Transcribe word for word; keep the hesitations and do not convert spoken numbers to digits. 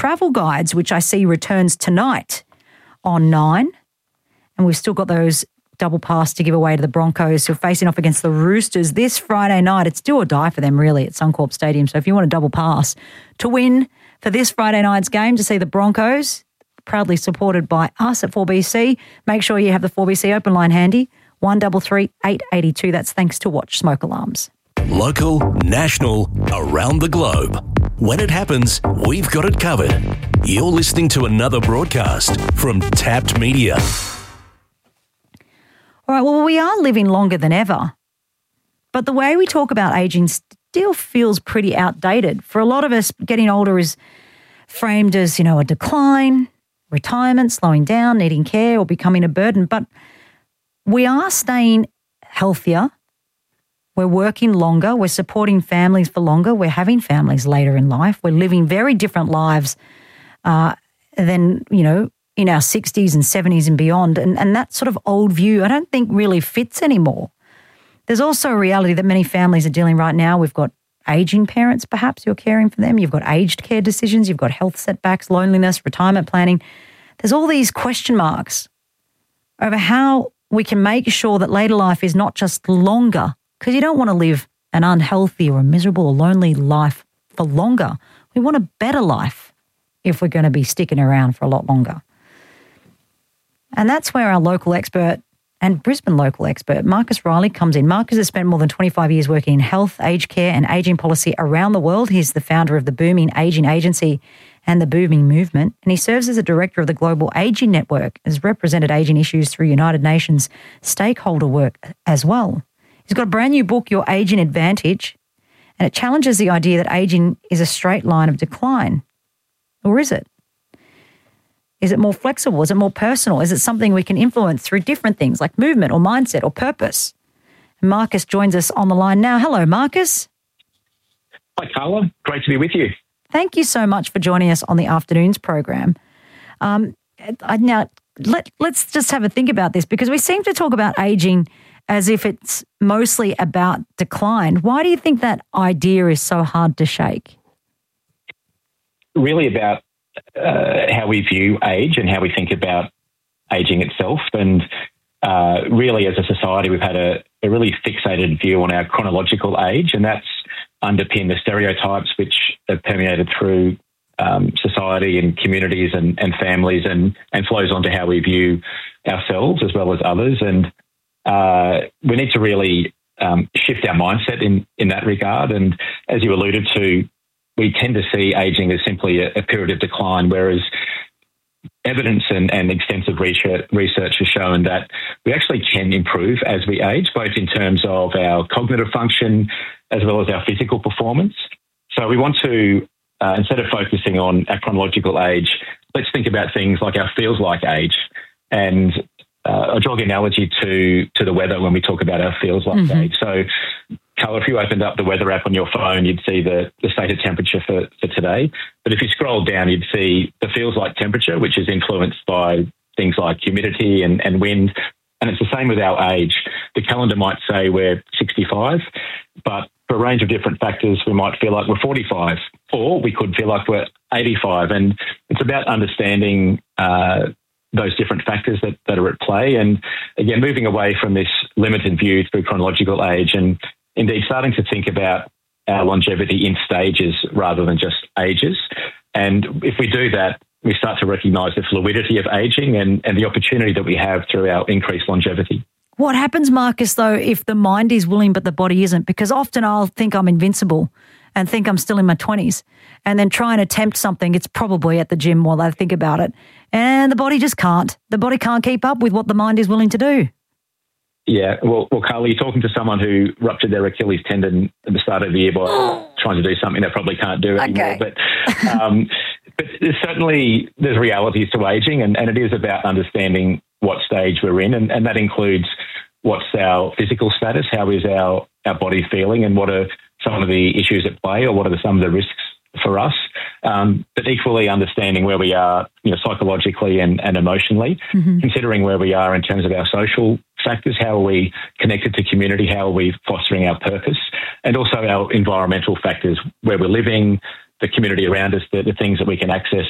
travel guides, which I see returns tonight on Nine. And we've still got those double pass to give away to the Broncos who are facing off against the Roosters this Friday night. It's do or die for them, really, at Suncorp Stadium. So if you want a double pass to win for this Friday night's game to see the Broncos, proudly supported by us at four B C, make sure you have the four B C open line handy, one three three, eight eight two. That's thanks to Watch Smoke Alarms. Local, national, around the globe. When it happens, we've got it covered. You're listening to another broadcast from Tapped Media. All right, well, we are living longer than ever, but the way we talk about ageing still feels pretty outdated. For a lot of us, getting older is framed as, you know, a decline, retirement, slowing down, needing care, or becoming a burden. But we are staying healthier. We're working longer. We're supporting families for longer. We're having families later in life. We're living very different lives uh, than, you know, in our sixties and seventies and beyond. And, and that sort of old view I don't think really fits anymore. There's also a reality that many families are dealing right now. We've got ageing parents, perhaps, you're caring for them. You've got aged care decisions. You've got health setbacks, loneliness, retirement planning. There's all these question marks over how we can make sure that later life is not just longer, because you don't want to live an unhealthy or a miserable or lonely life for longer. We want a better life if we're going to be sticking around for a lot longer. And that's where our local expert and Brisbane local expert, Marcus Riley, comes in. Marcus has spent more than twenty-five years working in health, aged care and ageing policy around the world. He's the founder of the Booming Ageing Agency and the Booming Movement, and he serves as a director of the Global Ageing Network, has represented ageing issues through United Nations stakeholder work as well. He's got a brand new book, Your Ageing Advantage, and it challenges the idea that ageing is a straight line of decline. Or is it? Is it more flexible? Is it more personal? Is it something we can influence through different things like movement or mindset or purpose? And Marcus joins us on the line now. Hello, Marcus. Hi, Carla. Great to be with you. Thank you so much for joining us on the afternoons program. Um, I, now, let, let's just have a think about this, because we seem to talk about ageing as if it's mostly about decline. Why do you think that idea is so hard to shake? Really about uh, how we view age and how we think about ageing itself. And uh, really, as a society, we've had a, a really fixated view on our chronological age, and that's underpinned the stereotypes which have permeated through um, society and communities and, and families, and, and flows on to how we view ourselves as well as others. And uh, we need to really um, shift our mindset in, in that regard. And as you alluded to, we tend to see ageing as simply a, a period of decline, whereas evidence and, and extensive research, research has shown that we actually can improve as we age, both in terms of our cognitive function as well as our physical performance. So we want to, uh, instead of focusing on our chronological age, let's think about things like our feels like age. And uh, I'll draw the analogy to, to the weather when we talk about our feels like mm-hmm. age. So, Carl, if you opened up the weather app on your phone, you'd see the, the stated temperature for, for today. But if you scroll down, you'd see the feels like temperature, which is influenced by things like humidity and, and wind. And it's the same with our age. The calendar might say we're sixty-five, but for a range of different factors, we might feel like we're forty-five, or we could feel like we're eighty-five. And it's about understanding uh, those different factors that, that are at play. And again, moving away from this limited view through chronological age, and indeed starting to think about our longevity in stages rather than just ages. And if we do that, we start to recognise the fluidity of ageing and, and the opportunity that we have through our increased longevity. What happens, Marcus, though, if the mind is willing but the body isn't? Because often I'll think I'm invincible and think I'm still in my twenties, and then try and attempt something. It's probably at the gym while I think about it. And the body just can't. The body can't keep up with what the mind is willing to do. Yeah, well, well, Carly, you're talking to someone who ruptured their Achilles tendon at the start of the year by trying to do something they probably can't do anymore. Okay. But, um, but there's certainly there's realities to ageing, and, and it is about understanding what stage we're in, and, and that includes what's our physical status, how is our, our body feeling, and what are some of the issues at play, or what are the, some of the risks for us. Um, but equally understanding where we are, you know, psychologically and, and emotionally, mm-hmm. considering where we are in terms of our social factors, how are we connected to community, how are we fostering our purpose, and also our environmental factors, where we're living, the community around us, the, the things that we can access